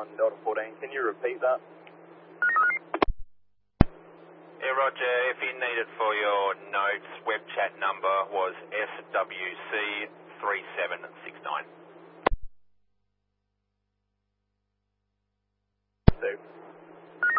Delta 14. Can you repeat that? Yeah, Roger. If you need it for your notes, web chat number was SWC 3769.